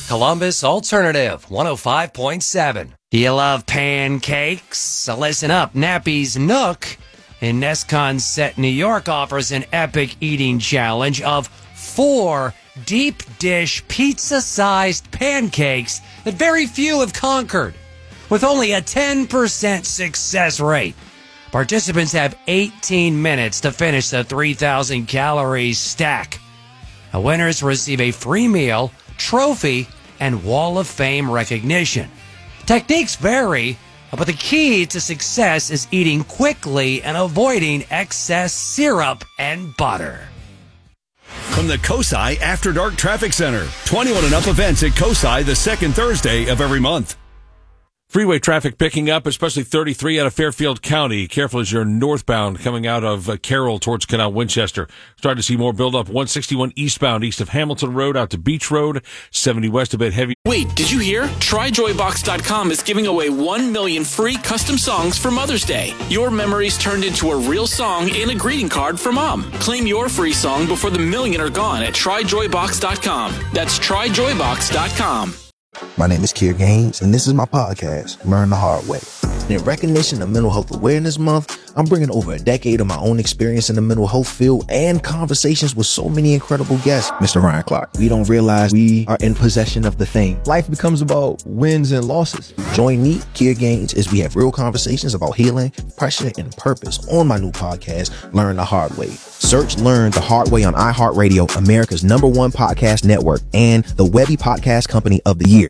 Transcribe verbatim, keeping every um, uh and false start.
Columbus Alternative one oh five point seven. Do you love pancakes? So listen up. Nappy's Nook in Nesconset, New York offers an epic eating challenge of four deep dish pizza-sized pancakes that very few have conquered, with only a ten percent success rate. Participants have eighteen minutes to finish the three thousand calorie stack. The winners receive a free meal, trophy, and Wall of Fame recognition. Techniques vary, but the key to success is eating quickly and avoiding excess syrup and butter. From the COSI After Dark Traffic Center, twenty-one and up events at COSI the second Thursday of every month. Freeway traffic picking up, especially thirty-three out of Fairfield County. Careful as you're northbound coming out of uh, Carroll towards Canal Winchester. Starting to see more buildup. one sixty-one eastbound east of Hamilton Road out to Beach Road. seventy west a bit heavy. Wait, did you hear? Try Joy Box dot com is giving away one million free custom songs for Mother's Day. Your memories turned into a real song and a greeting card for Mom. Claim your free song before the million are gone at Try Joy Box dot com. That's Try Joy Box dot com. My name is Kier Gaines, and this is my podcast, Learn the Hard Way. In recognition of Mental Health Awareness Month, I'm bringing over a decade of my own experience in the mental health field and conversations with so many incredible guests. Mister Ryan Clark, we don't realize we are in possession of the thing. Life becomes about wins and losses. Join me, Kier Gaines, as we have real conversations about healing, pressure, and purpose on my new podcast, Learn the Hard Way. Search Learn the Hard Way on iHeartRadio, America's number one podcast network, and the Webby Podcast Company of the Year.